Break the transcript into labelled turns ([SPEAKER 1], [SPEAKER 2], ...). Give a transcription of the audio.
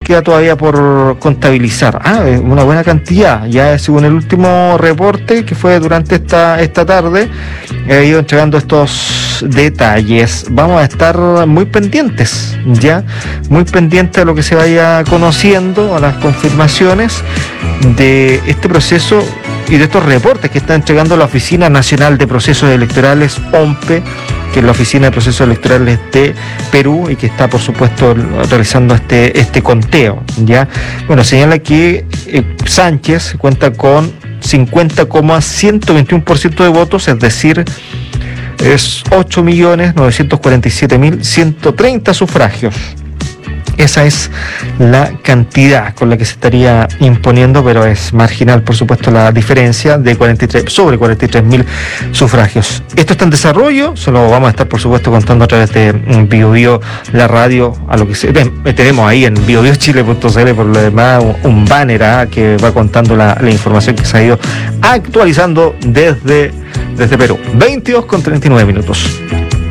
[SPEAKER 1] queda todavía por contabilizar. Una buena cantidad. Ya según el último reporte que fue durante esta tarde, he ido entregando estos detalles. Vamos a estar muy pendientes, ya, muy pendientes a lo que se vaya conociendo, a las confirmaciones de este proceso y de estos reportes que está entregando la Oficina Nacional de Procesos Electorales, ONPE, que es la Oficina de Procesos Electorales de Perú y que está, por supuesto, realizando este conteo, ¿ya? Bueno, señala que Sánchez cuenta con 50,121% de votos, es decir, es 8.947.130 sufragios. Esa es la cantidad con la que se estaría imponiendo, pero es marginal, por supuesto, la diferencia de sobre 43.000 sufragios. Esto está en desarrollo, se lo vamos a estar, por supuesto, contando a través de BioBio, la radio, a lo que tenemos ahí en biobiochile.cl, por lo demás, un banner que va contando la información que se ha ido actualizando desde Perú. 22:39.